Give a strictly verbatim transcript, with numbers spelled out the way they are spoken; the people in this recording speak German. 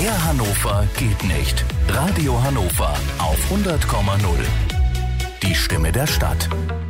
Mehr Hannover geht nicht. Radio Hannover auf hundert Komma null. Die Stimme der Stadt.